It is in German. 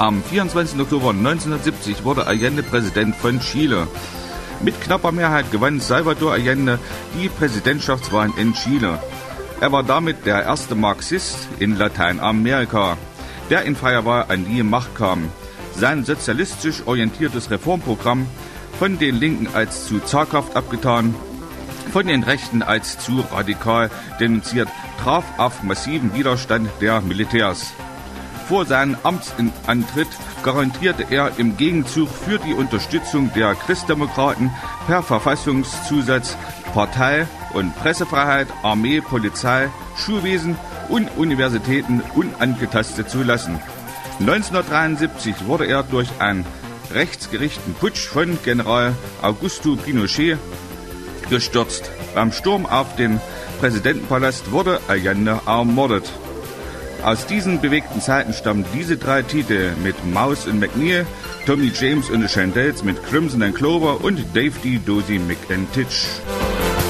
Am 24. Oktober 1970 wurde Allende Präsident von Chile. Mit knapper Mehrheit gewann Salvador Allende die Präsidentschaftswahlen in Chile. Er war damit der erste Marxist in Lateinamerika, der in freier Wahl an die Macht kam. Sein sozialistisch orientiertes Reformprogramm, von den Linken als zu zaghaft abgetan, von den Rechten als zu radikal denunziert, traf auf massiven Widerstand der Militärs. Vor seinem Amtsantritt garantierte er im Gegenzug für die Unterstützung der Christdemokraten per Verfassungszusatz Partei- und Pressefreiheit, Armee, Polizei, Schulwesen und Universitäten unangetastet zu lassen. 1973 wurde er durch einen rechtsgerichteten Putsch von General Augusto Pinochet gestürzt. Beim Sturm auf den Präsidentenpalast wurde Allende ermordet. Aus diesen bewegten Zeiten stammen diese 3 Titel mit Mouse und McNeil, Tommy James und the Chandels mit Crimson and Clover und Dave D. Dozy McEntitch.